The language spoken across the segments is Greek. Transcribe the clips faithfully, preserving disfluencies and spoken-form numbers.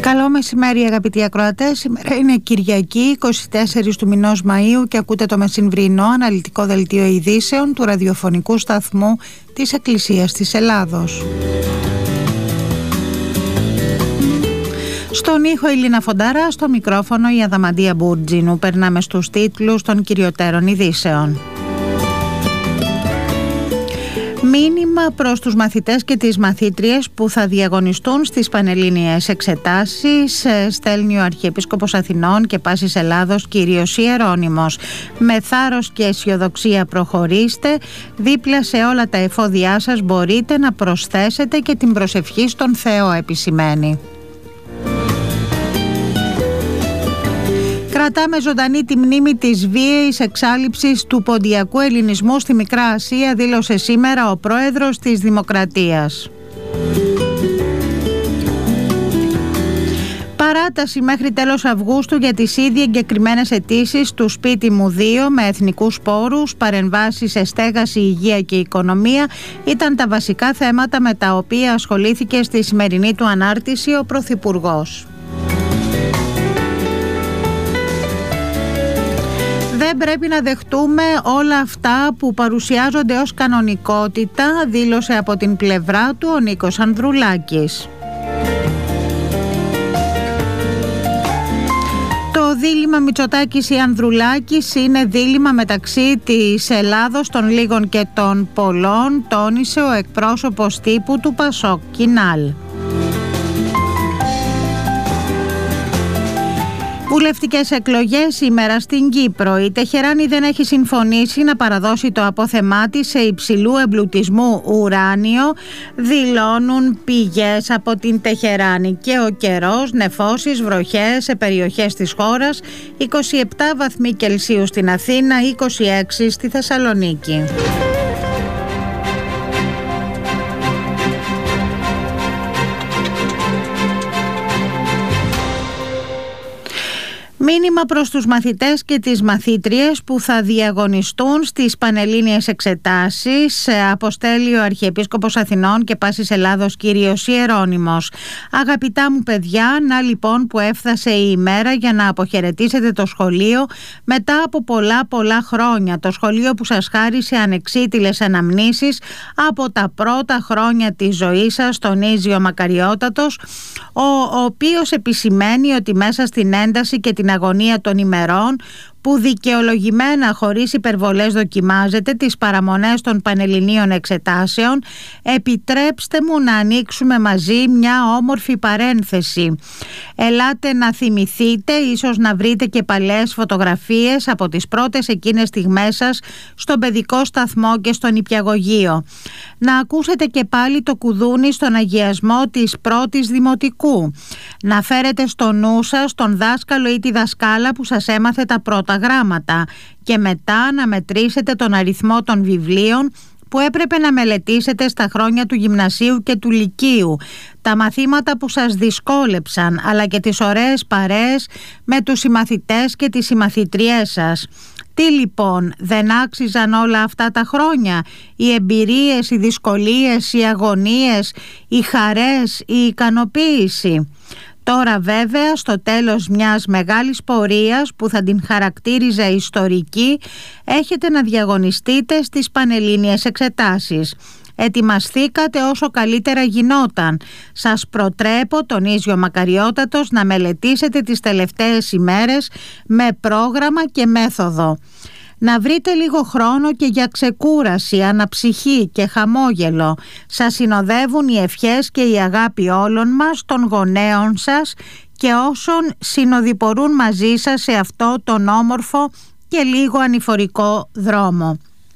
Καλό μεσημέρι αγαπητοί ακροατές. Σήμερα είναι Κυριακή εικοστή τέταρτη του μηνός Μαΐου και ακούτε το μεσημβρινό αναλυτικό δελτίο ειδήσεων του ραδιοφωνικού σταθμού της Εκκλησίας της Ελλάδος. Στον ήχο η Λίνα Φοντάρα, στο μικρόφωνο η Αδαμαντία Μπούρτζινου. Περνάμε στους τίτλους των κυριωτέρων ειδήσεων. Μήνυμα προς τους μαθητές και τις μαθήτριες που θα διαγωνιστούν στις πανελλήνιες εξετάσεις στέλνει ο Αρχιεπίσκοπος Αθηνών και Πάσης Ελλάδος Κύριος Ιερώνυμος. Με θάρρος και αισιοδοξία προχωρήστε, δίπλα σε όλα τα εφόδια σας μπορείτε να προσθέσετε και την προσευχή στον Θεό, επισημαίνει. Κρατάμε ζωντανή τη μνήμη της βίαιης εξάλειψης του ποντιακού ελληνισμού στη Μικρά Ασία, δήλωσε σήμερα ο πρόεδρος της Δημοκρατίας. Παράταση μέχρι τέλος Αυγούστου για τις ήδη εγκεκριμένες αιτήσεις του Σπίτι μου δύο με εθνικούς πόρους, παρεμβάσεις σε στέγαση, υγεία και οικονομία ήταν τα βασικά θέματα με τα οποία ασχολήθηκε στη σημερινή του ανάρτηση ο Πρωθυπουργός. Δεν πρέπει να δεχτούμε όλα αυτά που παρουσιάζονται ως κανονικότητα, δήλωσε από την πλευρά του ο Νίκος Ανδρουλάκης. Το δίλημμα Μητσοτάκης ή Ανδρουλάκης είναι δίλημμα μεταξύ της Ελλάδος των λίγων και των πολλών, τόνισε ο εκπρόσωπος τύπου του Πασόκ Κινάλ. Βουλευτικές εκλογές σήμερα στην Κύπρο. Η Τεχεράνη δεν έχει συμφωνήσει να παραδώσει το απόθεμά της σε υψηλού εμπλουτισμού ουράνιο, δηλώνουν πηγές από την Τεχεράνη. Και ο καιρός, νεφώσεις, βροχές σε περιοχές της χώρας, είκοσι επτά βαθμοί Κελσίου στην Αθήνα, είκοσι έξι στη Θεσσαλονίκη. Μήνυμα προς τους μαθητές και τις μαθήτριες που θα διαγωνιστούν στις πανελλήνιες εξετάσεις αποστέλει ο Αρχιεπίσκοπος Αθηνών και Πάσης Ελλάδος Κύριος Ιερώνυμος. Αγαπητά μου παιδιά, να λοιπόν που έφτασε η ημέρα για να αποχαιρετήσετε το σχολείο μετά από πολλά πολλά χρόνια. Το σχολείο που σας χάρισε ανεξίτηλες αναμνήσεις από τα πρώτα χρόνια της ζωής σας, τονίζει ο Μακαριότατος, ο, ο οποίος επισημαίνει ότι μέσα στην ένταση και την αγωνία των ημερών που δικαιολογημένα χωρίς υπερβολές δοκιμάζεται τις παραμονές των πανελληνίων εξετάσεων, επιτρέψτε μου να ανοίξουμε μαζί μια όμορφη παρένθεση. Ελάτε να θυμηθείτε, ίσως να βρείτε και παλαιές φωτογραφίες από τις πρώτες εκείνες στιγμές σας στον παιδικό σταθμό και στον νηπιαγωγείο. Να ακούσετε και πάλι το κουδούνι στον αγιασμό της πρώτης δημοτικού. Να φέρετε στο νου σας τον δάσκαλο ή τη δασκάλα που σας έμαθε τα πρώτα γράμματα και μετά να μετρήσετε τον αριθμό των βιβλίων που έπρεπε να μελετήσετε στα χρόνια του γυμνασίου και του λυκείου, τα μαθήματα που σας δυσκόλεψαν, αλλά και τις ωραίες παρέες με τους συμμαθητές και τις συμμαθητριές σας. Τι λοιπόν, δεν άξιζαν όλα αυτά τα χρόνια, οι εμπειρίες, οι δυσκολίες, οι αγωνίες, οι χαρές, η ικανοποίηση? Τώρα βέβαια, στο τέλος μιας μεγάλης πορείας που θα την χαρακτήριζα ιστορική, έχετε να διαγωνιστείτε στις πανελλήνιες εξετάσεις. Ετοιμαστήκατε όσο καλύτερα γινόταν. Σας προτρέπω, τονίζει ο Μακαριότατος, να μελετήσετε τις τελευταίες ημέρες με πρόγραμμα και μέθοδο. Να βρείτε λίγο χρόνο και για ξεκούραση, αναψυχή και χαμόγελο. Σας συνοδεύουν οι ευχές και η αγάπη όλων μας, των γονέων σας και όσων συνοδοιπορούν μαζί σας σε αυτό τον όμορφο και λίγο ανηφορικό δρόμο.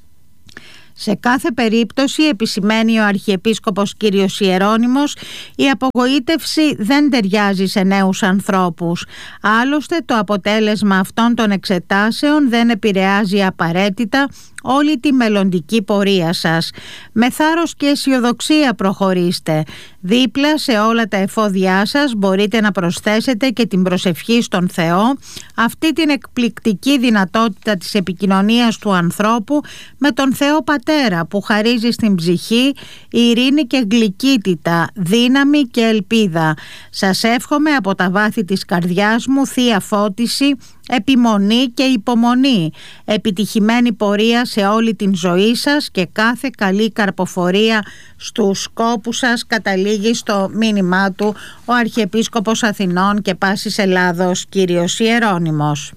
Σε κάθε περίπτωση, επισημαίνει ο Αρχιεπίσκοπος Κύριος Ιερώνυμος, η απογοήτευση δεν ταιριάζει σε νέους ανθρώπους. Άλλωστε, το αποτέλεσμα αυτών των εξετάσεων δεν επηρεάζει απαραίτητα όλη τη μελλοντική πορεία σας. Με θάρρος και αισιοδοξία προχωρήστε. Δίπλα σε όλα τα εφόδια σας μπορείτε να προσθέσετε και την προσευχή στον Θεό, αυτή την εκπληκτική δυνατότητα της επικοινωνίας του ανθρώπου με τον Θεό Πατέρα που χαρίζει στην ψυχή ειρήνη και γλυκύτητα, δύναμη και ελπίδα. Σας εύχομαι από τα βάθη της καρδιάς μου θεία φώτιση, επιμονή και υπομονή, επιτυχημένη πορεία σε όλη την ζωή σας και κάθε καλή καρποφορία στους σκόπους σας, καταλήγει στο μήνυμά του ο Αρχιεπίσκοπος Αθηνών και Πάσης Ελλάδος κύριος Ιερώνυμος.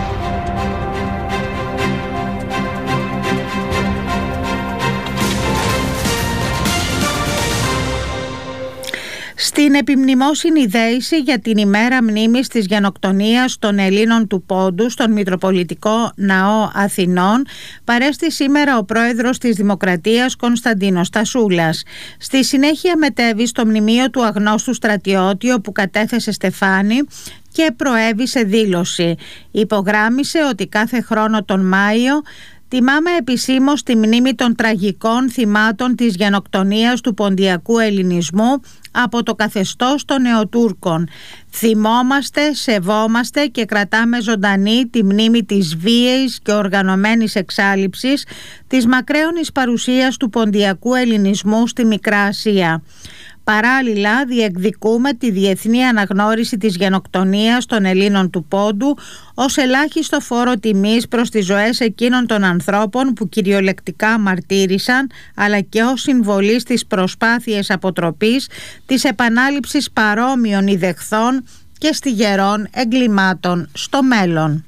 Στην επιμνημόσυνη δέηση για την ημέρα μνήμης της γενοκτονίας των Ελλήνων του Πόντου στον Μητροπολιτικό Ναό Αθηνών παρέστη σήμερα ο πρόεδρος της Δημοκρατίας Κωνσταντίνος Τασούλας. Στη συνέχεια μετέβη στο μνημείο του αγνώστου στρατιώτη όπου κατέθεσε στεφάνι και προέβη σε δήλωση. Υπογράμμισε ότι κάθε χρόνο τον Μάιο τιμάμε επισήμως τη μνήμη των τραγικών θυμάτων της γενοκτονίας του ποντιακού ελληνισμού από το καθεστώς των Νεοτούρκων. Θυμόμαστε, σεβόμαστε και κρατάμε ζωντανή τη μνήμη της βίαιης και οργανωμένης εξάλειψης της μακραίωνης παρουσίας του ποντιακού ελληνισμού στη Μικρά Ασία. Παράλληλα, διεκδικούμε τη διεθνή αναγνώριση της γενοκτονίας των Ελλήνων του Πόντου ως ελάχιστο φόρο τιμής προς τις ζωές εκείνων των ανθρώπων που κυριολεκτικά μαρτύρησαν, αλλά και ως συμβολή στις προσπάθειες αποτροπής της επανάληψης παρόμοιων ιδεχθών και στιγερών εγκλημάτων στο μέλλον.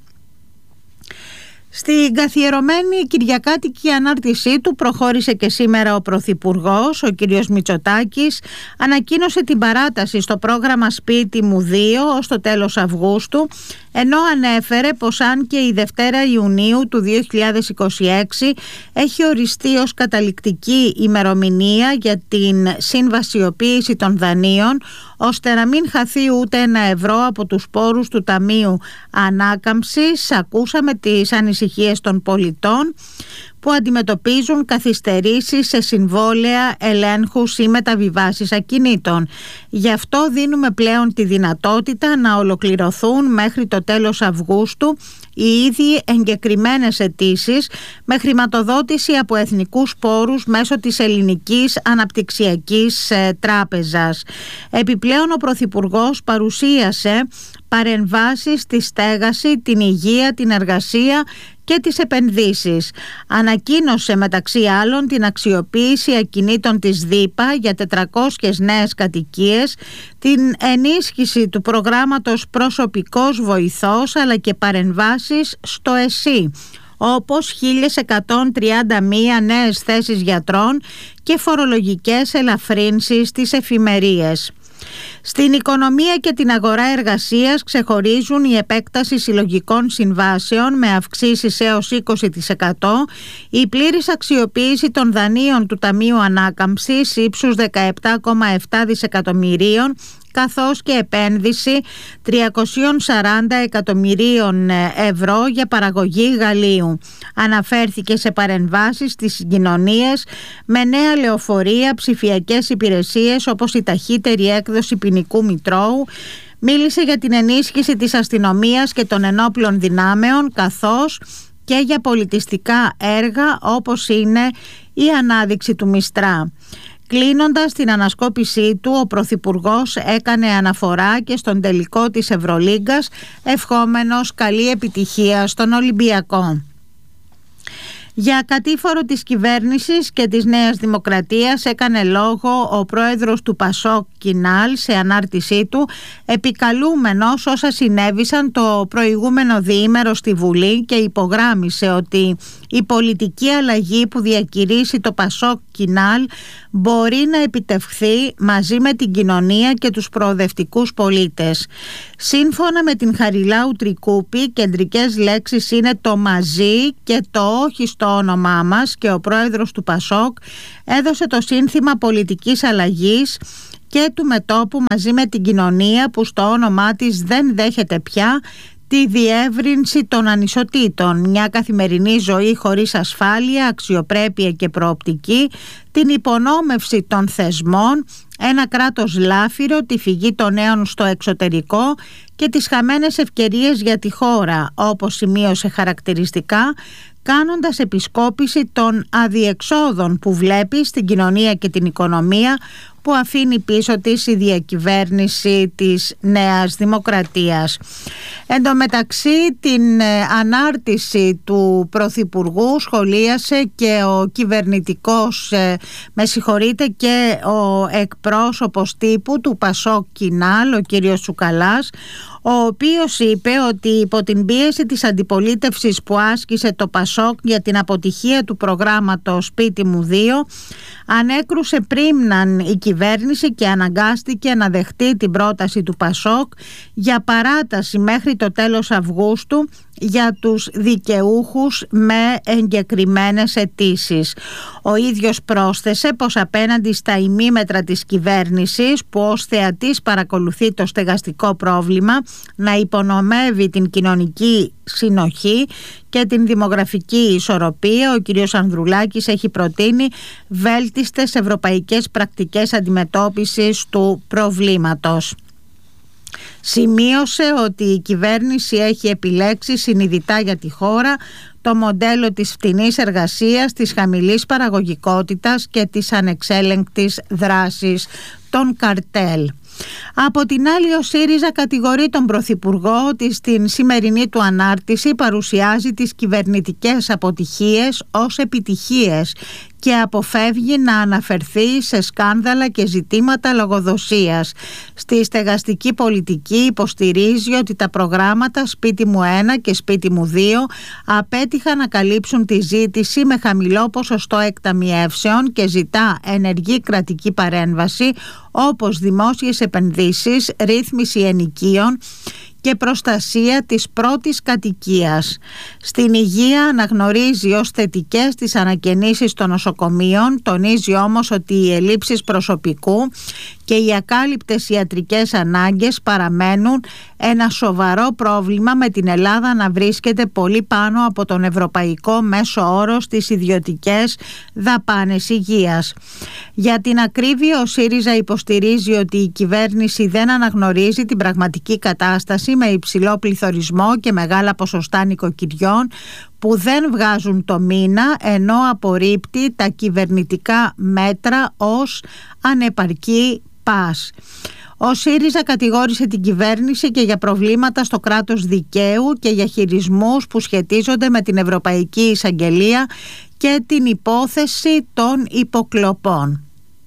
Στην καθιερωμένη κυριακάτικη ανάρτησή του προχώρησε και σήμερα ο Πρωθυπουργός, ο κ. Μητσοτάκης, ανακοίνωσε την παράταση στο πρόγραμμα Σπίτι μου δύο ως το τέλος Αυγούστου, ενώ ανέφερε πως αν και η Δευτέρα Ιουνίου του δύο χιλιάδες είκοσι έξι έχει οριστεί ως καταληκτική ημερομηνία για την συμβασιοποίηση των δανείων, ώστε να μην χαθεί ούτε ένα ευρώ από τους πόρους του Ταμείου Ανάκαμψης, ακούσαμε τις ανησυχίες των πολιτών που αντιμετωπίζουν καθυστερήσεις σε συμβόλαια ελέγχους ή μεταβιβάσεις ακινήτων. Γι' αυτό δίνουμε πλέον τη δυνατότητα να ολοκληρωθούν μέχρι το τέλος Αυγούστου οι ήδη εγκεκριμένες αιτήσεις με χρηματοδότηση από εθνικούς πόρους μέσω της Ελληνικής Αναπτυξιακής Τράπεζας. Επιπλέον ο Πρωθυπουργός παρουσίασε παρεμβάσεις στη στέγαση, την υγεία, την εργασία και τις επενδύσεις. Ανακοίνωσε μεταξύ άλλων την αξιοποίηση ακινήτων της ΔΥΠΑ για τετρακόσιες νέες κατοικίες, την ενίσχυση του προγράμματος προσωπικός βοηθός αλλά και παρεμβάσεις στο ΕΣΥ, όπως χίλια εκατόν τριάντα μία νέες θέσεις γιατρών και φορολογικές ελαφρύνσεις στις εφημερίες. Στην οικονομία και την αγορά εργασίας ξεχωρίζουν η επέκταση συλλογικών συμβάσεων με αυξήσεις έως είκοσι τοις εκατό, η πλήρης αξιοποίηση των δανείων του Ταμείου Ανάκαμψης ύψους δεκαεπτά κόμμα επτά δισεκατομμυρίων, καθώς και επένδυση τριακόσια σαράντα εκατομμυρίων ευρώ για παραγωγή γαλείου. Αναφέρθηκε σε παρεμβάσεις στις συγκοινωνίες με νέα λεωφορεία, ψηφιακές υπηρεσίες όπως η ταχύτερη έκδοση ποινικού μητρώου. Μίλησε για την ενίσχυση της αστυνομίας και των ενόπλων δυνάμεων, καθώς και για πολιτιστικά έργα όπως είναι η ανάδειξη του Μιστρά. Κλείνοντας την ανασκόπησή του, ο Πρωθυπουργός έκανε αναφορά και στον τελικό της Ευρωλίγκας, ευχόμενος καλή επιτυχία στον Ολυμπιακό. Για κατήφορο της κυβέρνησης και της Νέας Δημοκρατίας έκανε λόγο ο πρόεδρος του Πασόκ Κινάλ σε ανάρτησή του, επικαλούμενος όσα συνέβησαν το προηγούμενο διήμερο στη Βουλή, και υπογράμμισε ότι η πολιτική αλλαγή που διακηρύσει το Πασόκ Κινάλ μπορεί να επιτευχθεί μαζί με την κοινωνία και τους προοδευτικούς πολίτες. Σύμφωνα με την Χαριλάου Τρικούπη, κεντρικές λέξεις είναι το μαζί και το όχι στο όνομά μας, και ο πρόεδρος του Πασόκ έδωσε το σύνθημα πολιτικής αλλαγής και του μετώπου μαζί με την κοινωνία που στο όνομά της δεν δέχεται πια τη διεύρυνση των ανισοτήτων, μια καθημερινή ζωή χωρίς ασφάλεια, αξιοπρέπεια και προοπτική, την υπονόμευση των θεσμών, ένα κράτος λάφυρο, τη φυγή των νέων στο εξωτερικό και τις χαμένες ευκαιρίες για τη χώρα, όπως σημείωσε χαρακτηριστικά, κάνοντας επισκόπηση των αδιεξόδων που βλέπει στην κοινωνία και την οικονομία που αφήνει πίσω της η διακυβέρνηση της Νέας Δημοκρατίας. Εν τω μεταξύ, την ανάρτηση του Πρωθυπουργού σχολίασε και ο κυβερνητικός, με συγχωρείτε, και ο εκπρόσωπος τύπου του Πασόκ Κινάλ, ο κύριος Τσουκαλάς, ο οποίος είπε ότι υπό την πίεση της αντιπολίτευσης που άσκησε το Πασόκ για την αποτυχία του προγράμματος Σπίτι μου δύο, ανέκρουσε πρίμναν η κυβέρνηση και αναγκάστηκε να δεχτεί την πρόταση του Πασόκ για παράταση μέχρι το τέλος Αυγούστου για τους δικαιούχους με εγκεκριμένες αιτήσεις. Ο ίδιος πρόσθεσε πως απέναντι στα ημίμετρα της κυβέρνησης, που ως θεατής παρακολουθεί το στεγαστικό πρόβλημα να υπονομεύει την κοινωνική συνοχή και την δημογραφική ισορροπία, ο κ. Ανδρουλάκης έχει προτείνει βέλτιστες ευρωπαϊκές πρακτικές αντιμετώπισης του προβλήματος. Σημείωσε ότι η κυβέρνηση έχει επιλέξει συνειδητά για τη χώρα το μοντέλο της φτηνής εργασίας, της χαμηλής παραγωγικότητας και της ανεξέλεγκτης δράσης των καρτέλ. Από την άλλη, ο ΣΥΡΙΖΑ κατηγορεί τον Πρωθυπουργό ότι στην σημερινή του ανάρτηση παρουσιάζει τις κυβερνητικές αποτυχίες ως επιτυχίες και αποφεύγει να αναφερθεί σε σκάνδαλα και ζητήματα λογοδοσίας. Στη στεγαστική πολιτική υποστηρίζει ότι τα προγράμματα Σπίτι μου ένα και Σπίτι μου δύο απέτυχαν να καλύψουν τη ζήτηση με χαμηλό ποσοστό εκταμιεύσεων και ζητά ενεργή κρατική παρέμβαση, όπως δημόσιες επενδύσεις, ρύθμιση ενοικίων και προστασία της πρώτης κατοικίας. Στην υγεία αναγνωρίζει ως θετικές τις ανακαινήσεις των νοσοκομείων, τονίζει όμως ότι οι ελλείψεις προσωπικού και οι ακάλυπτες ιατρικές ανάγκες παραμένουν ένα σοβαρό πρόβλημα, με την Ελλάδα να βρίσκεται πολύ πάνω από τον ευρωπαϊκό μέσο όρο στις ιδιωτικές δαπάνες υγείας. Για την ακρίβεια, ο ΣΥΡΙΖΑ υποστηρίζει ότι η κυβέρνηση δεν αναγνωρίζει την πραγματική κατάσταση με υψηλό πληθωρισμό και μεγάλα ποσοστά νοικοκυριών που δεν βγάζουν το μήνα, ενώ απορρίπτει τα κυβερνητικά μέτρα ως ανεπαρκή πας. Ο ΣΥΡΙΖΑ κατηγόρησε την κυβέρνηση και για προβλήματα στο κράτος δικαίου και για χειρισμούς που σχετίζονται με την Ευρωπαϊκή Εισαγγελία και την υπόθεση των υποκλοπών.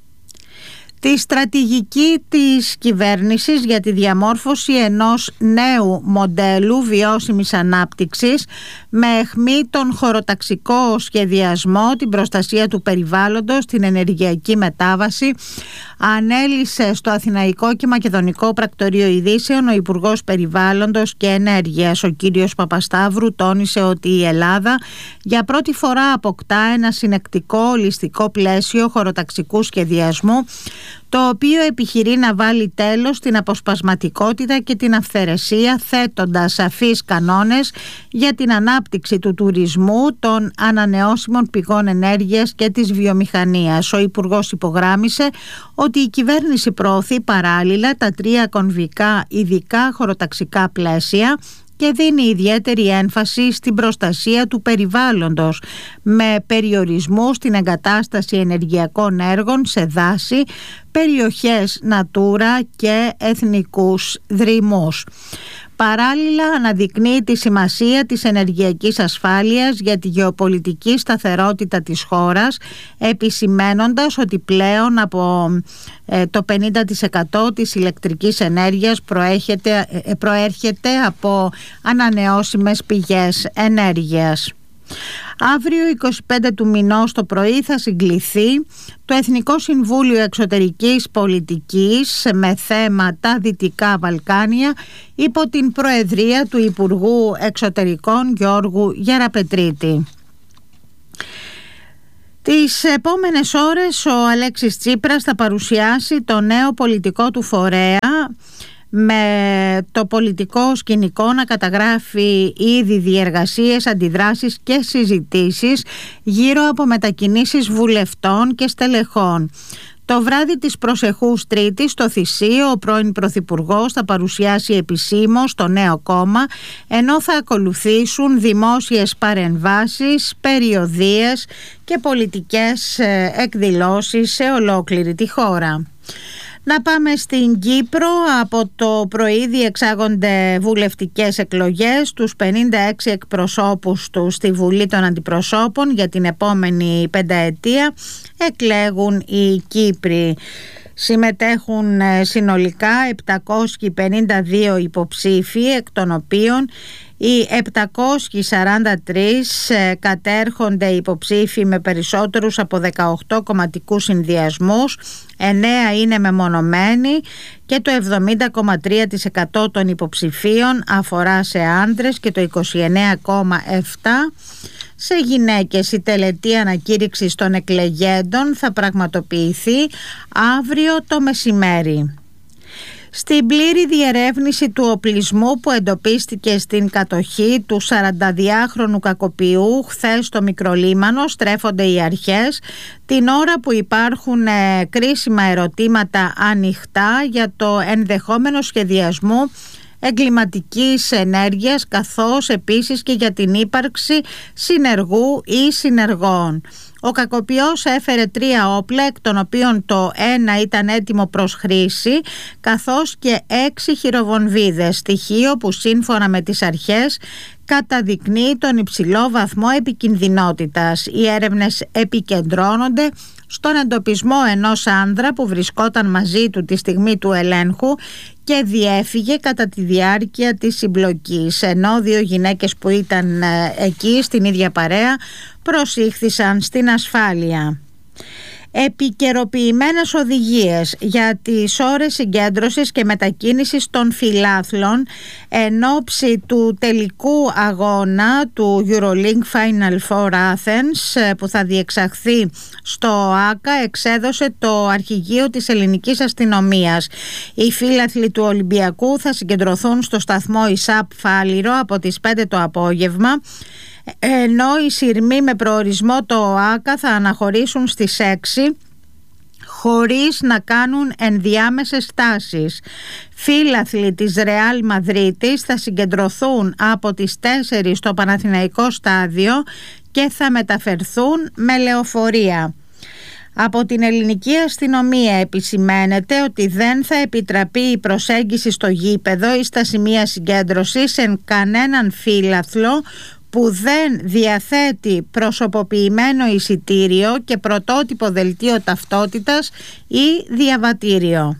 Τη στρατηγική της κυβέρνησης για τη διαμόρφωση ενός νέου μοντέλου βιώσιμης ανάπτυξης με αιχμή τον χωροταξικό σχεδιασμό, την προστασία του περιβάλλοντος, την ενεργειακή μετάβαση, ανέλησε στο Αθηναϊκό και Μακεδονικό Πρακτορείο Ειδήσεων ο Υπουργός Περιβάλλοντος και Ενέργειας. Ο κύριος Παπασταύρου τόνισε ότι η Ελλάδα για πρώτη φορά αποκτά ένα συνεκτικό ολιστικό πλαίσιο χωροταξικού σχεδιασμού, το οποίο επιχειρεί να βάλει τέλος στην αποσπασματικότητα και την αυθαιρεσία, θέτοντας σαφείς κανόνες για την ανάπτυξη του τουρισμού, των ανανεώσιμων πηγών ενέργειας και της βιομηχανίας. Ο Υπουργός υπογράμμισε ότι η κυβέρνηση προωθεί παράλληλα τα τρία κομβικά ειδικά χωροταξικά πλαίσια και δίνει ιδιαίτερη έμφαση στην προστασία του περιβάλλοντος, με περιορισμού στην εγκατάσταση ενεργειακών έργων σε δάση, περιοχές Natura και εθνικούς δρυμούς. Παράλληλα, αναδεικνύει τη σημασία της ενεργειακής ασφάλειας για τη γεωπολιτική σταθερότητα της χώρας, επισημαίνοντας ότι πλέον από ε, το πενήντα τοις εκατό της ηλεκτρικής ενέργειας προέρχεται, ε, προέρχεται από ανανεώσιμες πηγές ενέργειας. Αύριο εικοστή πέμπτη του μηνός το πρωί θα συγκληθεί το Εθνικό Συμβούλιο Εξωτερικής Πολιτικής με θέμα τα Δυτικά Βαλκάνια υπό την προεδρία του Υπουργού Εξωτερικών Γιώργου Γεραπετρίτη. Τις επόμενες ώρες ο Αλέξης Τσίπρας θα παρουσιάσει το νέο πολιτικό του φορέα με το πολιτικό σκηνικό να καταγράφει ήδη διεργασίες, αντιδράσεις και συζητήσεις γύρω από μετακινήσεις βουλευτών και στελεχών. Το βράδυ της προσεχούς Τρίτης στο Θησίο ο πρώην Πρωθυπουργός θα παρουσιάσει επισήμως το νέο κόμμα, ενώ θα ακολουθήσουν δημόσιες παρεμβάσεις, περιοδίες και πολιτικές εκδηλώσεις σε ολόκληρη τη χώρα. Να πάμε στην Κύπρο. Από το πρωί διεξάγονται βουλευτικές εκλογές. Τους πενήντα έξι εκπροσώπους του στη Βουλή των Αντιπροσώπων για την επόμενη πενταετία εκλέγουν οι Κύπροι. Συμμετέχουν συνολικά επτακόσιοι πενήντα δύο υποψήφοι, εκ των οποίων οι επτακόσιοι σαράντα τρεις κατέρχονται υποψήφοι με περισσότερους από δεκαοκτώ κομματικούς συνδυασμούς, εννέα είναι μεμονωμένοι και το εβδομήντα κόμμα τρία τοις εκατό των υποψηφίων αφορά σε άντρες και το είκοσι εννέα κόμμα επτά τοις εκατό σε γυναίκες. Η τελετή ανακήρυξης των εκλεγέντων θα πραγματοποιηθεί αύριο το μεσημέρι. Στην πλήρη διερεύνηση του οπλισμού που εντοπίστηκε στην κατοχή του σαρανταδυάχρονου κακοποιού χθες στο Μικρολίμανο στρέφονται οι αρχές, την ώρα που υπάρχουν ε, κρίσιμα ερωτήματα ανοιχτά για το ενδεχόμενο σχεδιασμό εγκληματικής ενέργειας, καθώς επίσης και για την ύπαρξη συνεργού ή συνεργών. Ο κακοποιός έφερε τρία όπλα, εκ των οποίων το ένα ήταν έτοιμο προς χρήση, καθώς και έξι χειροβομβίδες, στοιχείο που σύμφωνα με τις αρχές καταδεικνύει τον υψηλό βαθμό επικινδυνότητας. Οι έρευνες επικεντρώνονται στον εντοπισμό ενός άνδρα που βρισκόταν μαζί του τη στιγμή του ελέγχου και διέφυγε κατά τη διάρκεια της συμπλοκής, ενώ δύο γυναίκες που ήταν εκεί στην ίδια παρέα προσήχθησαν στην ασφάλεια. Επικαιροποιημένες οδηγίες για τις ώρες συγκέντρωσης και μετακίνησης των φιλάθλων εν ώψη του τελικού αγώνα του EuroLink Final Four Athens που θα διεξαχθεί στο ΆΚΑ εξέδωσε το αρχηγείο της ελληνικής αστυνομίας. Οι φίλαθλοι του Ολυμπιακού θα συγκεντρωθούν στο σταθμό ΙΣΑΠ Φάληρο από τις πέντε το απόγευμα, ενώ οι σειρμοί με προορισμό το ΆΚΑ θα αναχωρήσουν στις έξι χωρίς να κάνουν ενδιάμεσες στάσεις. Φίλαθλοι της Ρεάλ Μαδρίτης θα συγκεντρωθούν από τις τέσσερις στο Παναθηναϊκό στάδιο και θα μεταφερθούν με λεωφορεία. Από την ελληνική αστυνομία επισημαίνεται ότι δεν θα επιτραπεί η προσέγγιση στο γήπεδο ή στα σημεία συγκέντρωσης σε κανέναν φίλαθλο που δεν διαθέτει προσωποποιημένο εισιτήριο και πρωτότυπο δελτίο ταυτότητας ή διαβατήριο.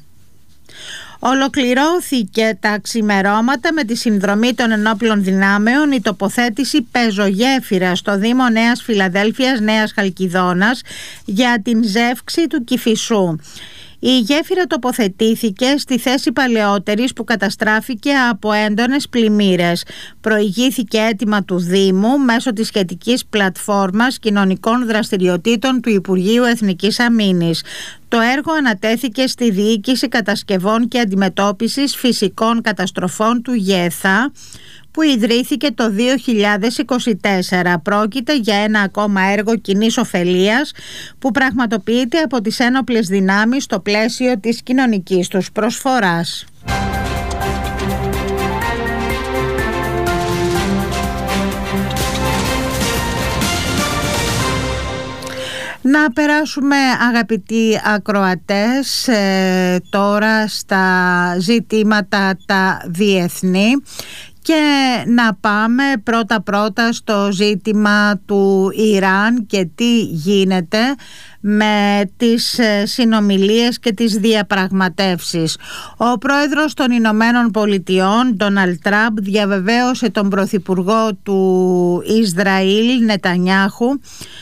Ολοκληρώθηκε τα ξημερώματα με τη συνδρομή των ενόπλων δυνάμεων η τοποθέτηση πεζογέφυρα στο Δήμο Νέας Φιλαδέλφειας Νέας Χαλκιδόνας για την ζεύξη του Κηφισού. Η γέφυρα τοποθετήθηκε στη θέση παλαιότερης που καταστράφηκε από έντονες πλημμύρες. Προηγήθηκε αίτημα του Δήμου μέσω της σχετικής πλατφόρμας κοινωνικών δραστηριοτήτων του Υπουργείου Εθνικής Αμήνης. Το έργο ανατέθηκε στη Διοίκηση Κατασκευών και Αντιμετώπισης Φυσικών Καταστροφών του ΓΕΘΑ, που ιδρύθηκε το δύο χιλιάδες είκοσι τέσσερα. Πρόκειται για ένα ακόμα έργο κοινής ωφελίας που πραγματοποιείται από τις ένοπλες δυνάμεις στο πλαίσιο της κοινωνικής τους προσφοράς. Να περάσουμε, αγαπητοί ακροατές, ε, τώρα στα ζητήματα τα διεθνή και να πάμε πρώτα-πρώτα στο ζήτημα του Ιράν και τι γίνεται με τις συνομιλίες και τις διαπραγματεύσεις. Ο πρόεδρος των Ηνωμένων Πολιτειών, Ντόναλντ Τραμπ, διαβεβαίωσε τον πρωθυπουργό του Ισραήλ, Νετανιάχου,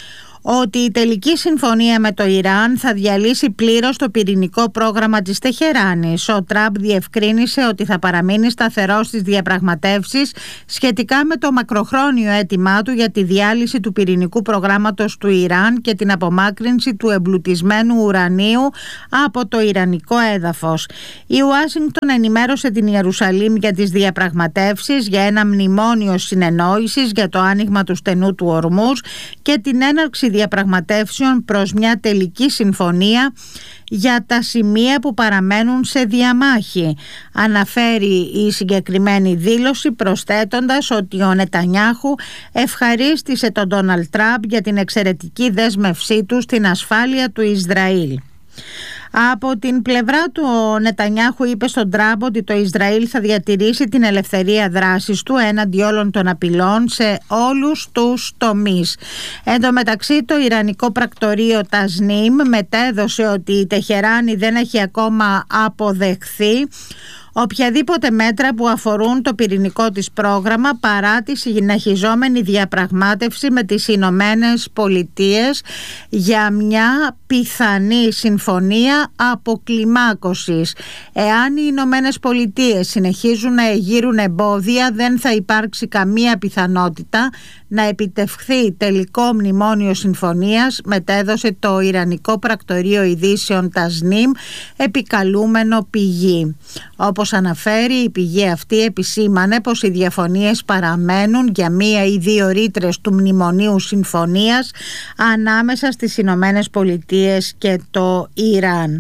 ότι η τελική συμφωνία με το Ιράν θα διαλύσει πλήρως το πυρηνικό πρόγραμμα της Τεχεράνης. Ο Τραμπ διευκρίνησε ότι θα παραμείνει σταθερός στις διαπραγματεύσεις σχετικά με το μακροχρόνιο αίτημά του για τη διάλυση του πυρηνικού προγράμματος του Ιράν και την απομάκρυνση του εμπλουτισμένου ουρανίου από το ιρανικό έδαφος. Η Ουάσιγκτον ενημέρωσε την Ιερουσαλήμ για τις διαπραγματεύσεις για ένα μνημόνιο συνεννόησης για το άνοιγμα του στενού του Ορμούζ και την έναρξη διαπραγματεύσεων προς μια τελική συμφωνία για τα σημεία που παραμένουν σε διαμάχη. Αναφέρει η συγκεκριμένη δήλωση, προσθέτοντας ότι ο Νετανιάχου ευχαρίστησε τον Ντόναλντ Τραμπ για την εξαιρετική δέσμευσή του στην ασφάλεια του Ισραήλ. Από την πλευρά του, ο Νετανιάχου είπε στον Τραμπ ότι το Ισραήλ θα διατηρήσει την ελευθερία δράσης του έναντι όλων των απειλών σε όλους τους τομείς. Εν τω μεταξύ, το Ιρανικό πρακτορείο Τασνίμ μετέδωσε ότι η Τεχεράνη δεν έχει ακόμα αποδεχθεί οποιαδήποτε μέτρα που αφορούν το πυρηνικό της πρόγραμμα παρά τη συνεχιζόμενη διαπραγμάτευση με τις Ηνωμένες Πολιτείες για μια πιθανή συμφωνία αποκλιμάκωσης. Εάν οι Ηνωμένες Πολιτείες συνεχίζουν να εγείρουν εμπόδια, δεν θα υπάρξει καμία πιθανότητα να επιτευχθεί τελικό μνημόνιο συμφωνίας, μετέδωσε το Ιρανικό πρακτορείο ειδήσεων Τασνίμ, επικαλούμενο πηγή. Όπως αναφέρει, η πηγή αυτή επισήμανε πως οι διαφωνίες παραμένουν για μία ή δύο ρήτρες του μνημονίου συμφωνίας ανάμεσα στις Ηνωμένες Πολιτείες και το Ιράν.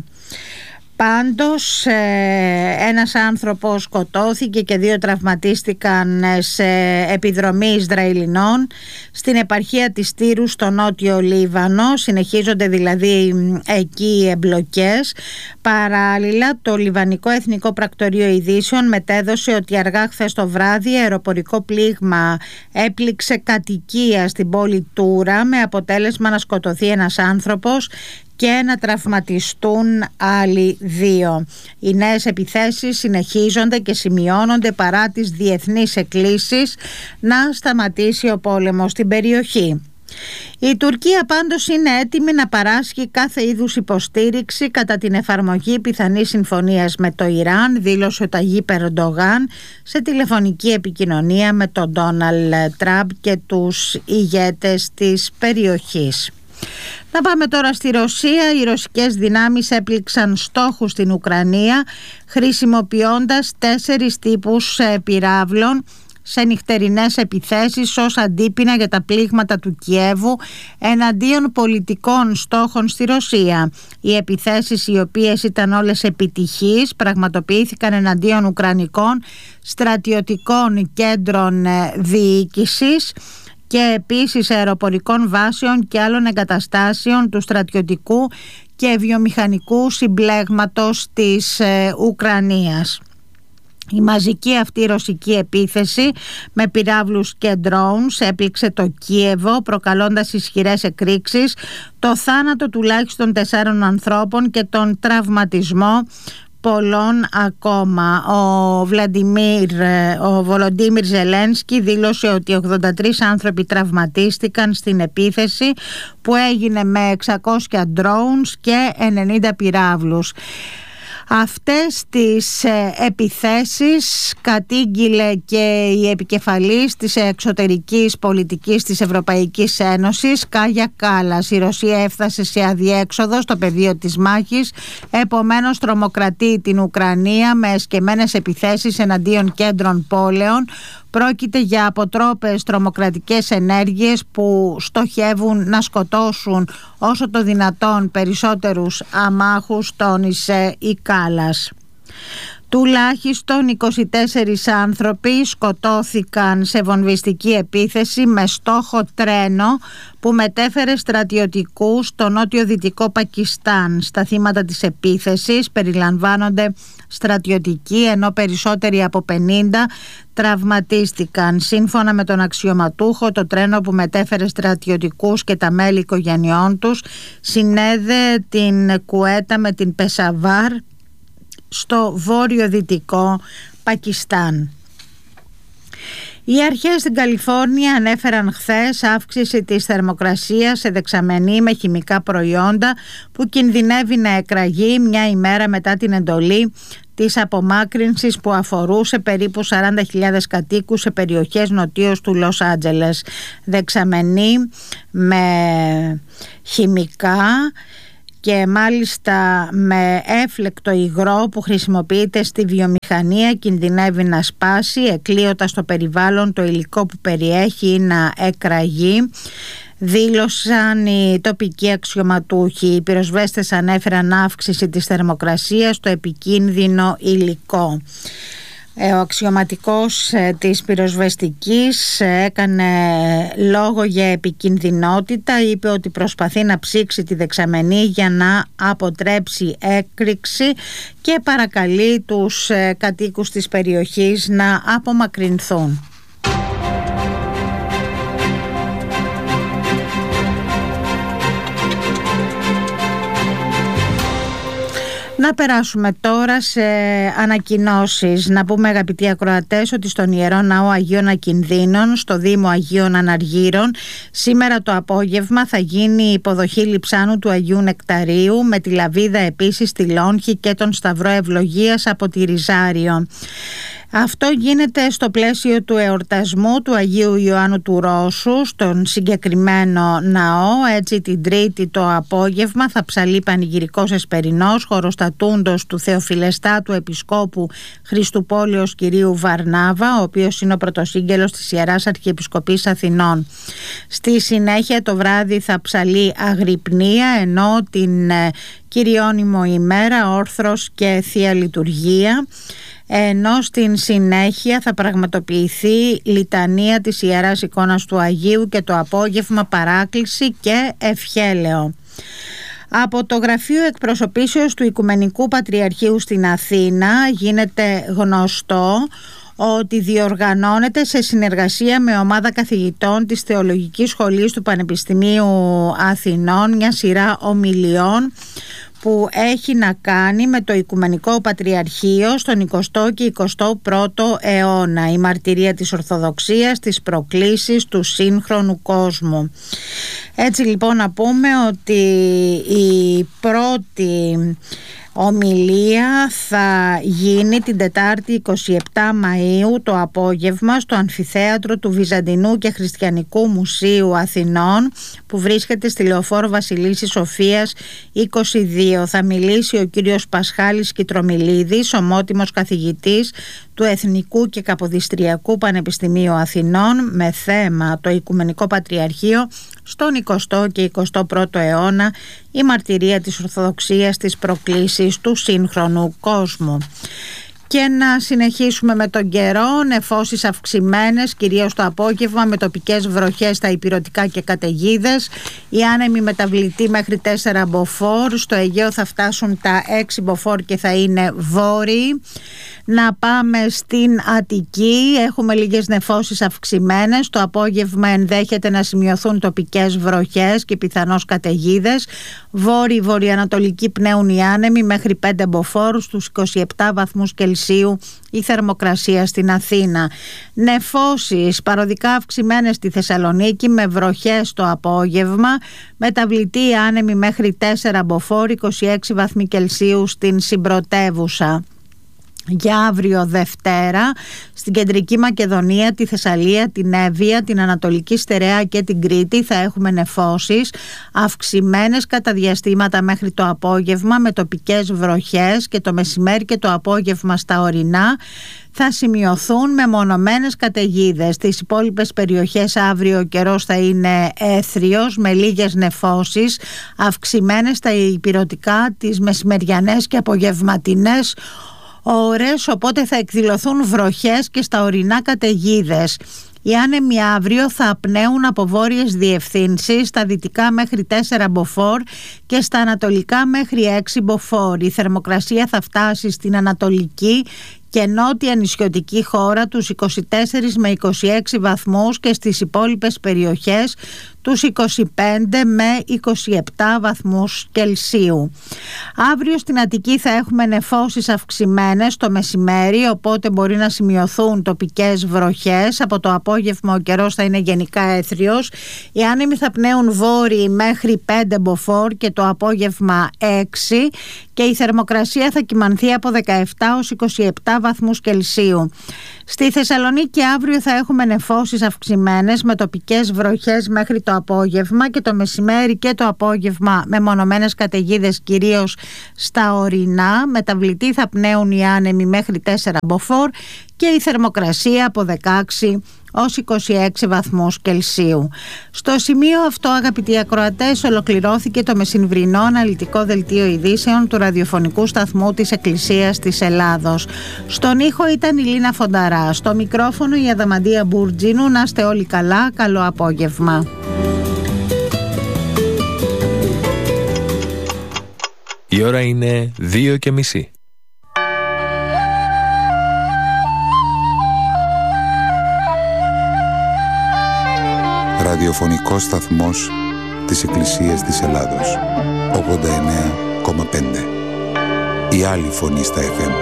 Πάντως ένας άνθρωπος σκοτώθηκε και δύο τραυματίστηκαν σε επιδρομή Ισραηλινών στην επαρχία της Τύρου στο νότιο Λίβανο. Συνεχίζονται δηλαδή εκεί οι εμπλοκές. Παράλληλα, το Λιβανικό Εθνικό Πρακτορείο Ειδήσεων μετέδωσε ότι αργά χθες το βράδυ αεροπορικό πλήγμα έπληξε κατοικία στην πόλη Τούρα με αποτέλεσμα να σκοτωθεί ένας άνθρωπος και να τραυματιστούν άλλοι δύο. Οι νέες επιθέσεις συνεχίζονται και σημειώνονται παρά τις διεθνείς εκκλήσεις να σταματήσει ο πόλεμος στην περιοχή. Η Τουρκία πάντως είναι έτοιμη να παράσχει κάθε είδους υποστήριξη κατά την εφαρμογή πιθανής συμφωνίας με το Ιράν, δήλωσε ο Ταγίπ Ερντογάν σε τηλεφωνική επικοινωνία με τον Ντόναλντ Τραμπ και τους ηγέτες της περιοχής. Να πάμε τώρα στη Ρωσία. Οι ρωσικές δυνάμεις έπληξαν στόχους στην Ουκρανία χρησιμοποιώντας τέσσερις τύπους πυράβλων σε νυχτερινές επιθέσεις ως αντίπεινα για τα πλήγματα του Κιέβου εναντίον πολιτικών στόχων στη Ρωσία. Οι επιθέσεις, οι οποίες ήταν όλες επιτυχείς, πραγματοποιήθηκαν εναντίον ουκρανικών στρατιωτικών κέντρων διοίκησης και επίσης αεροπορικών βάσεων και άλλων εγκαταστάσεων του στρατιωτικού και βιομηχανικού συμπλέγματος της ε, Ουκρανίας. Η μαζική αυτή ρωσική επίθεση με πυράβλους και drones έπληξε το Κίεβο, προκαλώντας ισχυρές εκρήξεις, το θάνατο τουλάχιστον τεσσάρων ανθρώπων και τον τραυματισμό πολλών ακόμα. Ο Βλαντιμίρ, ο Βολοντίμιρ Ζελένσκι δήλωσε ότι ογδόντα τρεις άνθρωποι τραυματίστηκαν στην επίθεση που έγινε με εξακόσια drones και ενενήντα πυράβλους. Αυτές τις επιθέσεις κατήγγειλε και η επικεφαλής της εξωτερικής πολιτικής της Ευρωπαϊκής Ένωσης, Κάγια Κάλλας. Η Ρωσία έφτασε σε αδιέξοδο στο πεδίο της μάχης, επομένως τρομοκρατεί την Ουκρανία με εσκεμμένες επιθέσεις εναντίον κέντρων πόλεων. Πρόκειται για αποτρόπες τρομοκρατικές ενέργειες που στοχεύουν να σκοτώσουν όσο το δυνατόν περισσότερους αμάχους, τόνισε η Κάλλας. Τουλάχιστον είκοσι τέσσερις άνθρωποι σκοτώθηκαν σε βομβιστική επίθεση με στόχο τρένο που μετέφερε στρατιωτικούς στο νότιο-δυτικό Πακιστάν. Στα θύματα της επίθεσης περιλαμβάνονται στρατιωτικοί, ενώ περισσότεροι από πενήντα τραυματίστηκαν. Σύμφωνα με τον αξιωματούχο, το τρένο που μετέφερε στρατιωτικούς και τα μέλη οικογενειών τους συνέδεε την Κουέτα με την Πεσαβάρ στο βόρειο-δυτικό Πακιστάν. Οι αρχές στην Καλιφόρνια ανέφεραν χθες αύξηση της θερμοκρασίας σε δεξαμενή με χημικά προϊόντα που κινδυνεύει να εκραγεί μια ημέρα μετά την εντολή της απομάκρυνσης που αφορούσε περίπου σαράντα χιλιάδες κατοίκους σε περιοχές νοτίως του Λος Άντζελες. Δεξαμενή με χημικά και μάλιστα με έφλεκτο υγρό που χρησιμοποιείται στη βιομηχανία κινδυνεύει να σπάσει, εκλείοντας στο περιβάλλον το υλικό που περιέχει ή να εκραγεί, δήλωσαν οι τοπικοί αξιωματούχοι. Οι πυροσβέστες ανέφεραν αύξηση της θερμοκρασίας στο επικίνδυνο υλικό. Ο αξιωματικός της πυροσβεστικής έκανε λόγο για επικινδυνότητα, είπε ότι προσπαθεί να ψήξει τη δεξαμενή για να αποτρέψει έκρηξη και παρακαλεί τους κατοίκους της περιοχής να απομακρυνθούν. Να περάσουμε τώρα σε ανακοινώσεις. Να πούμε, αγαπητοί ακροατές, ότι στον Ιερό Ναό Αγίων Ακινδύνων, στο Δήμο Αγίων Αναργύρων, σήμερα το απόγευμα θα γίνει η υποδοχή λειψάνου του Αγίου Νεκταρίου, με τη λαβίδα επίσης τη Λόγχη και τον Σταυρό Ευλογίας από τη Ριζάριο. Αυτό γίνεται στο πλαίσιο του εορτασμού του Αγίου Ιωάννου του Ρώσου στον συγκεκριμένο ναό. Έτσι, την Τρίτη το απόγευμα θα ψαλεί πανηγυρικός εσπερινός χοροστατούντος του Θεοφιλεστάτου Επισκόπου Χριστουπόλεως Κυρίου Βαρνάβα, ο οποίος είναι ο πρωτοσύγγελος της Ιεράς Αρχιεπισκοπής Αθηνών. Στη συνέχεια το βράδυ θα ψαλεί αγρυπνία, ενώ την κυριώνυμο ημέρα όρθρος και Θεία Λειτουργία, ενώ στην συνέχεια θα πραγματοποιηθεί λιτανία της Ιεράς Εικόνας του Αγίου και το απόγευμα παράκληση και ευχέλαιο. Από το Γραφείο Εκπροσωπήσεως του Οικουμενικού Πατριαρχείου στην Αθήνα γίνεται γνωστό ότι διοργανώνεται σε συνεργασία με ομάδα καθηγητών της Θεολογικής Σχολής του Πανεπιστημίου Αθηνών μια σειρά ομιλιών που έχει να κάνει με το Οικουμενικό Πατριαρχείο στον εικοστό και εικοστό πρώτο αιώνα, η μαρτυρία της Ορθοδοξίας, τις προκλήσεις του σύγχρονου κόσμου. Έτσι λοιπόν να πούμε ότι η πρώτη ομιλία θα γίνει την Τετάρτη εικοστή εβδόμη Μαΐου το απόγευμα στο Αμφιθέατρο του Βυζαντινού και Χριστιανικού Μουσείου Αθηνών, που βρίσκεται στη Λεωφόρο Βασιλίσσης Σοφίας είκοσι δύο. Θα μιλήσει ο κύριος Πασχάλης Κιτρομιλίδης, ομότιμος καθηγητής του Εθνικού και Καποδιστριακού Πανεπιστημίου Αθηνών, με θέμα το Οικουμενικό Πατριαρχείο στον εικοστό και εικοστό πρώτο αιώνα, η μαρτυρία της Ορθοδοξίας, της προκλήσεις του σύγχρονου κόσμου. Και να συνεχίσουμε με τον καιρό. Νεφώσεις αυξημένες, κυρίως το απόγευμα, με τοπικές βροχές στα ηπειρωτικά και καταιγίδες. Οι άνεμοι μεταβλητοί μέχρι τέσσερα μποφόρ. Στο Αιγαίο θα φτάσουν τα έξι μποφόρ και θα είναι βόρειοι. Να πάμε στην Αττική. Έχουμε λίγες νεφώσεις αυξημένες. Το απόγευμα ενδέχεται να σημειωθούν τοπικές βροχές και πιθανώς καταιγίδες. Βόρειοι βορειοανατολικοί πνέουν οι άνεμοι μέχρι πέντε μποφόρ, στους είκοσι επτά βαθμούς Κελσίου η θερμοκρασία στην Αθήνα. Νεφώσεις παροδικά αυξημένες στη Θεσσαλονίκη με βροχές το απόγευμα. Μεταβλητοί άνεμοι μέχρι τέσσερα μποφόρ, είκοσι έξι βαθμοί Κελσίου στην συμπρωτεύουσα. Για αύριο Δευτέρα στην Κεντρική Μακεδονία, τη Θεσσαλία, την Εύβοια, την Ανατολική Στερεά και την Κρήτη θα έχουμε νεφώσεις αυξημένες κατά διαστήματα μέχρι το απόγευμα, με τοπικές βροχές, και το μεσημέρι και το απόγευμα στα ορεινά θα σημειωθούν μεμονωμένες καταιγίδες. Στις υπόλοιπες περιοχές αύριο ο καιρός θα είναι έθριος με λίγες νεφώσεις αυξημένες στα ηπειρωτικά, τις μεσημεριανές και απογευματινές ώρες, οπότε θα εκδηλωθούν βροχές και στα ορεινά καταιγίδες. Οι άνεμοι αύριο θα απνέουν από βόρειες διευθύνσεις, στα δυτικά μέχρι τέσσερα μποφόρ και στα ανατολικά μέχρι έξι μποφόρ. Η θερμοκρασία θα φτάσει στην ανατολική και νότια νησιωτική χώρα τους είκοσι τέσσερα με είκοσι έξι βαθμούς και στις υπόλοιπες περιοχές τους είκοσι πέντε με είκοσι επτά βαθμούς Κελσίου. Αύριο στην Αττική θα έχουμε νεφώσεις αυξημένες το μεσημέρι, οπότε μπορεί να σημειωθούν τοπικές βροχές. Από το απόγευμα ο καιρός θα είναι γενικά έθριος. Οι άνεμοι θα πνέουν βόρειοι μέχρι πέντε μποφόρ και το απόγευμα έξι, και η θερμοκρασία θα κυμανθεί από δεκαεπτά έως είκοσι επτά βαθμούς Κελσίου. Στη Θεσσαλονίκη αύριο θα έχουμε νεφώσεις αυξημένες με τοπικές βροχές μέχρι το απόγευμα, και το μεσημέρι και το απόγευμα με μονομένες καταιγίδες κυρίως στα ορεινά. Μεταβλητοί θα πνέουν οι άνεμοι μέχρι τέσσερα μποφόρ και η θερμοκρασία από δεκαέξι ως είκοσι έξι βαθμούς Κελσίου. Στο σημείο αυτό, αγαπητοί ακροατές, ολοκληρώθηκε το μεσημβρινό αναλυτικό δελτίο ειδήσεων του ραδιοφωνικού σταθμού της Εκκλησίας της Ελλάδος. Στον ήχο ήταν η Λίνα Φονταρά, στο μικρόφωνο η Αδαμαντία Μπουρτζίνου. Να είστε όλοι καλά, καλό απόγευμα. Η ώρα είναι δύο και μισή. Ραδιοφωνικός σταθμός της Εκκλησίας της Ελλάδος, ογδόντα εννέα κόμμα πέντε. Η άλλη φωνή στα εφ εμ.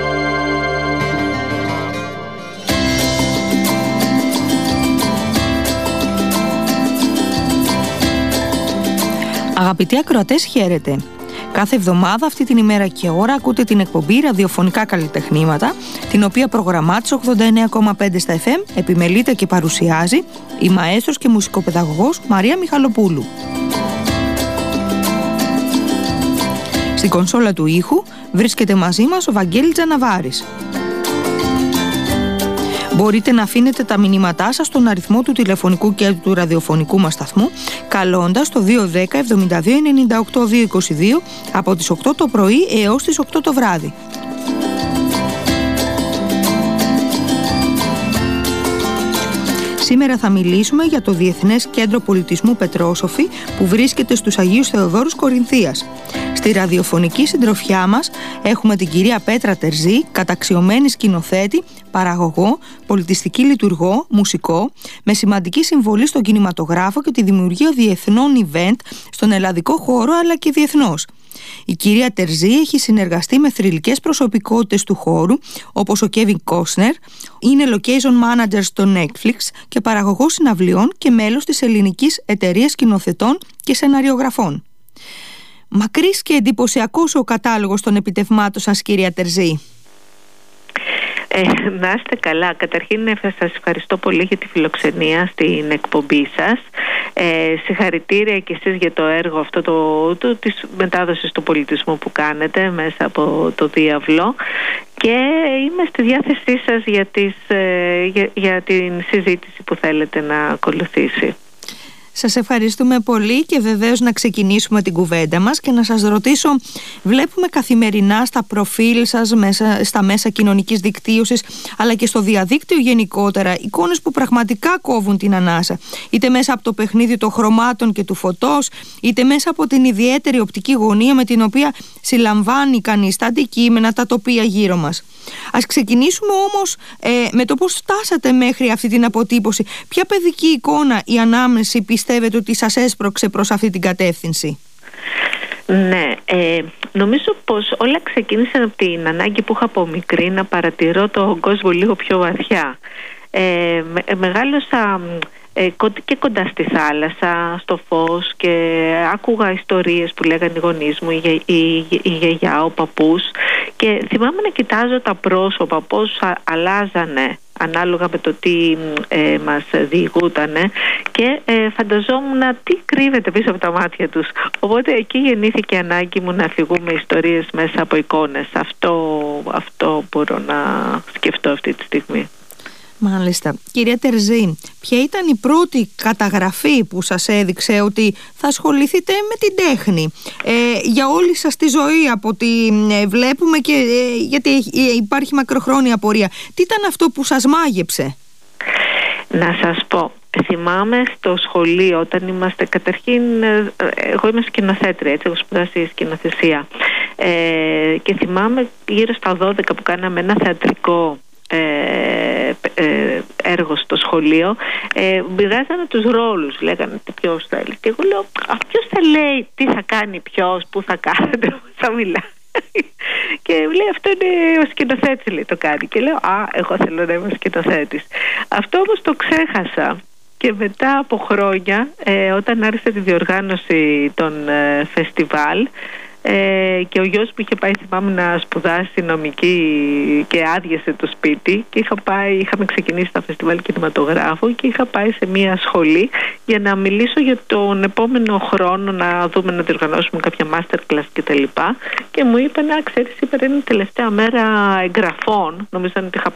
Αγαπητοί ακροατές, χαίρετε. Κάθε εβδομάδα αυτή την ημέρα και ώρα ακούτε την εκπομπή Ραδιοφωνικά Καλλιτεχνήματα, την οποία προγραμμάτης ογδόντα εννέα κόμμα πέντε στα εφ εμ επιμελείται και παρουσιάζει η μαέστρος και μουσικοπαιδαγωγός Μαρία Μιχαλοπούλου. Στην κονσόλα του ήχου βρίσκεται μαζί μας ο Βαγγέλης Τζαναβάρης. Μπορείτε να αφήνετε τα μηνύματά σας στον αριθμό του τηλεφωνικού κέντρου του ραδιοφωνικού μας σταθμού, καλώντας το δύο ένα μηδέν εβδομήντα δύο ενενήντα οκτώ διακόσια είκοσι δύο από τις οκτώ το πρωί έως τις οκτώ το βράδυ. Σήμερα θα μιλήσουμε για το Διεθνές Κέντρο Πολιτισμού Πετρόσοφη που βρίσκεται στους Αγίους Θεοδόρους Κορινθίας. Στη ραδιοφωνική συντροφιά μας έχουμε την κυρία Πέτρα Τερζή, καταξιωμένη σκηνοθέτη, παραγωγό, πολιτιστική λειτουργό, μουσικό, με σημαντική συμβολή στον κινηματογράφο και τη δημιουργία διεθνών event στον ελλαδικό χώρο αλλά και διεθνώς. Η κυρία Τερζή έχει συνεργαστεί με θρυλικές προσωπικότητες του χώρου όπως ο Κέβιν Κόσνερ, είναι location manager στο Netflix και παραγωγός συναυλιών και μέλος της ελληνικής εταιρείας σκηνοθετών και σεναριογραφών. Μακρύς και εντυπωσιακός ο κατάλογος των επιτευγμάτων σας, κυρία Τερζή. Ε, να είστε καλά. Καταρχήν σας ευχαριστώ πολύ για τη φιλοξενία στην εκπομπή σας. Ε, συγχαρητήρια και εσείς για το έργο αυτό το, το, της μετάδοσης του πολιτισμού που κάνετε μέσα από το διάβλο, και είμαι στη διάθεσή σας για, τις, ε, για, για την συζήτηση που θέλετε να ακολουθήσει. Σας ευχαριστούμε πολύ και βεβαίως να ξεκινήσουμε την κουβέντα μας και να σας ρωτήσω, βλέπουμε καθημερινά στα προφίλ σας, μέσα, στα μέσα κοινωνικής δικτύωσης αλλά και στο διαδίκτυο γενικότερα, εικόνες που πραγματικά κόβουν την ανάσα, είτε μέσα από το παιχνίδι των χρωμάτων και του φωτός, είτε μέσα από την ιδιαίτερη οπτική γωνία με την οποία συλλαμβάνει κανείς τα αντικείμενα, τα τοπία γύρω μας. Ας ξεκινήσουμε όμως ε, με το πώς φτάσατε μέχρι αυτή την αποτύπωση. Ποια παιδική εικόνα η ανάμεση πιστεύετε ότι σας έσπρωξε προς αυτή την κατεύθυνση? Ναι, ε, νομίζω πως όλα ξεκίνησαν από την ανάγκη που είχα από μικρή να παρατηρώ τον κόσμο λίγο πιο βαθιά. Ε, με, μεγάλωσα ε, και κοντά στη θάλασσα, στο φως, και άκουγα ιστορίες που λέγανε οι γονείς μου, η, η, η, η γιαγιά, ο παππούς, και θυμάμαι να κοιτάζω τα πρόσωπα, πώς α, αλλάζανε ανάλογα με το τι ε, μας διηγούτανε, και ε, φανταζόμουν τι κρύβεται πίσω από τα μάτια τους. Οπότε εκεί γεννήθηκε η ανάγκη μου να φυγούμε ιστορίες μέσα από εικόνες. Αυτό, αυτό μπορώ να σκεφτώ αυτή τη στιγμή. Μάλιστα. Κυρία Τερζή, ποια ήταν η πρώτη καταγραφή που σας έδειξε ότι θα ασχοληθείτε με την τέχνη ε, για όλη σας τη ζωή, από ό,τι ε, βλέπουμε, και ε, γιατί υπάρχει μακροχρόνια πορεία? Τι ήταν αυτό που σας μάγεψε? Να σας πω, θυμάμαι στο σχολείο όταν είμαστε, καταρχήν εγώ είμαι σκηνοθέτρια, έτσι, έχω σπουδάσει σκηνοθεσία, ε, και θυμάμαι γύρω στα δώδεκα που κάναμε ένα θεατρικό Ε, ε, έργο στο σχολείο. σχολείο, ε, μοιράζανε τους ρόλους, λέγανε ποιος θέλει. Και εγώ λέω, ποιος θα λέει τι θα κάνει ποιος, πού θα κάθεται, θα μιλάει. Και λέει, αυτό είναι ο σκηνοθέτης, λέει, το κάνει. Και λέω, α, εγώ θέλω να είμαι ο σκηνοθέτης. Αυτό όμως το ξέχασα. Και μετά από χρόνια, ε, όταν άρχισε τη διοργάνωση των ε, φεστιβάλ, ε, και ο γιος μου είχε πάει, θυμάμαι, να σπουδάσει νομική και άδειασε το σπίτι, και είχα πάει, είχαμε ξεκινήσει τα φεστιβάλ κινηματογράφου και είχα πάει σε μια σχολή για να μιλήσω για τον επόμενο χρόνο, να δούμε, να διοργανώσουμε κάποια masterclass κτλ. Και μου είπε, να ξέρεις, σήμερα είναι η τελευταία μέρα εγγραφών, νομίζω ότι είχα